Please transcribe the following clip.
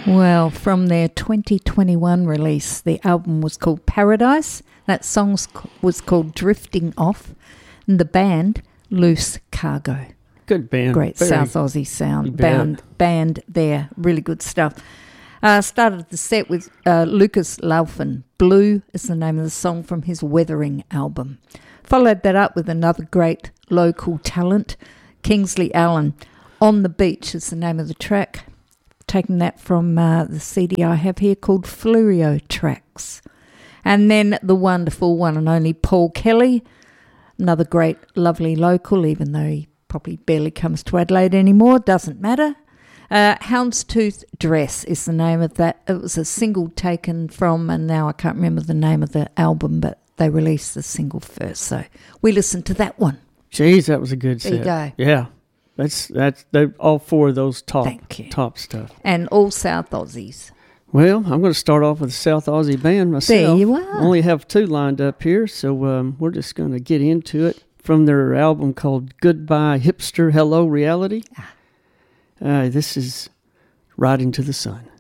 Well, from their 2021 release, the album was called Paradise. That song was called Drifting Off. And the band, Loose Cargo. Good band. Great South Aussie sound band there. Really good stuff. Started the set with Lucas Laufin. Blue is the name of the song from his Weathering album. Followed that up with another great local talent, Kingsley Allen. On the Beach is the name of the track. Taking that from the CD I have here called Flurio Tracks. And then the wonderful one and only Paul Kelly, another great, lovely local, even though he probably barely comes to Adelaide anymore, doesn't matter. Houndstooth Dress is the name of that. It was a single taken from, and now I can't remember the name of the album, but they released the single first, so we listened to that one. Jeez, that was a good set. There you go. Yeah. That's all four of those top stuff. And all South Aussies. Well, I'm going to start off with a South Aussie band myself. There you are. I only have two lined up here, so we're just going to get into it from their album called Goodbye Hipster, Hello Reality. This is Riding to the Sun.